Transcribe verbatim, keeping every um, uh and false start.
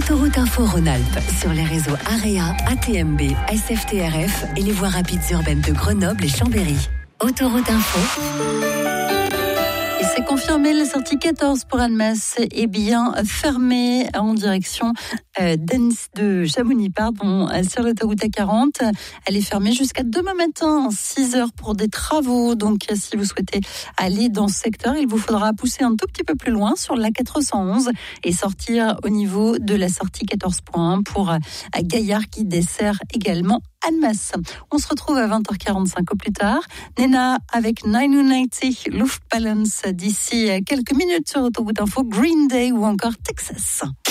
Autoroute Info Rhône-Alpes sur les réseaux AREA, A T M B, S F T R F et les voies rapides urbaines de Grenoble et Chambéry. Autoroute Info. Et c'est confirmé, la sortie quatorze pour Annemasse est bien fermée en direction euh, de Chamonix, pardon, sur l'autoroute A quarante. Elle est fermée jusqu'à demain matin, six heures pour des travaux. Donc, si vous souhaitez aller dans ce secteur, il vous faudra pousser un tout petit peu plus loin sur la quatre cent onze et sortir au niveau de la sortie quatorze point un pour euh, Gaillard qui dessert également Annemasse. On se retrouve à vingt heures quarante-cinq au plus tard. Nena avec neunundneunzig Luftballons d'ici quelques minutes sur Autoroute Info, Green Day ou encore Texas.